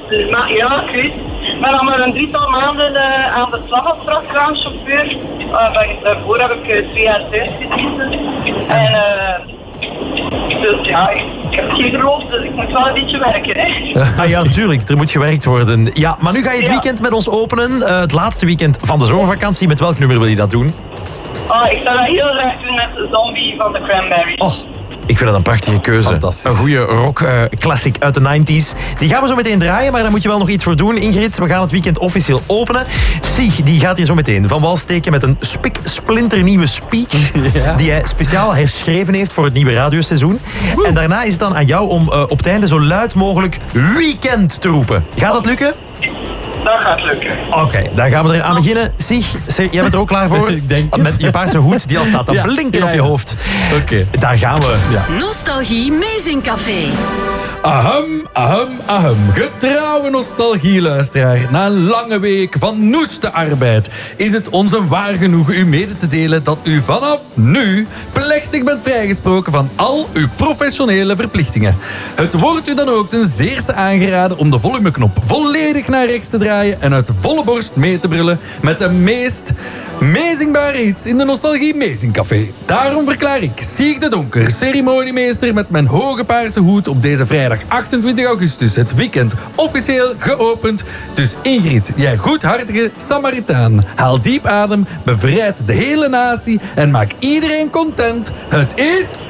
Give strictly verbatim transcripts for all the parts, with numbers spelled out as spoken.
Dus, maar ja, ik weet. Ik ben al maar een drietal maanden uh, aan de slag als vrachtwagenchauffeur. Uh, daarvoor heb ik uh, twee jaar thuis gezeten. En uh, dus ja, ik heb geen geloof, dus ik moet wel een beetje werken. Hè. Ah ja, natuurlijk. Er moet gewerkt worden. Ja, maar nu ga je het weekend met ons openen. Uh, het laatste weekend van de zomervakantie. Met welk nummer wil je dat doen? Oh, ik zou dat heel graag doen met de Zombie van de Cranberries. Oh. Ik vind dat een prachtige keuze. Fantastisch. Een goede rock uh, classic uit de negentig. Die gaan we zo meteen draaien, maar daar moet je wel nog iets voor doen, Ingrid. We gaan het weekend officieel openen. Sig, die gaat hier zo meteen van wal steken met een spik splinternieuwe speech. Ja. Die hij speciaal herschreven heeft voor het nieuwe radioseizoen. Woe. En daarna is het dan aan jou om uh, op het einde zo luid mogelijk weekend te roepen. Gaat dat lukken? Dat gaat lukken. Oké, okay, dan gaan we er aan beginnen. Sig, jij bent er ook klaar voor? Ik denk het. Met je paarse hoed die al staat te ja, blinken ja, ja. op je hoofd. Oké. Okay. Daar gaan we. Ja. Nostalgie Meezingcafé. Ahem, ahem, ahem. Getrouwe nostalgieluisteraar. Na een lange week van noeste arbeid is het ons een waar genoegen u mede te delen dat u vanaf nu plechtig bent vrijgesproken van al uw professionele verplichtingen. Het wordt u dan ook ten zeerste aangeraden om de volumeknop volledig naar rechts te draaien en uit volle borst mee te brullen met de meest meezingbare hits in de Nostalgie Meezingcafé. Daarom verklaar ik Sieg de Donker, ceremoniemeester met mijn hoge paarse hoed op deze vrijdag achtentwintig augustus, het weekend officieel geopend. Dus Ingrid, jij goedhartige Samaritaan, haal diep adem, bevrijd de hele natie en maak iedereen content. Het is...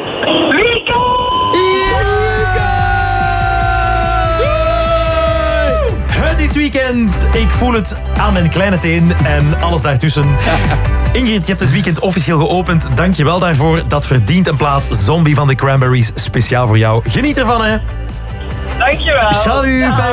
Het is weekend. Ik voel het aan mijn kleine teen en alles daartussen. Ingrid, je hebt het weekend officieel geopend. Dank je wel daarvoor. Dat verdient een plaat Zombie van de Cranberries. Speciaal voor jou. Geniet ervan, hè. Dank je wel. Salut.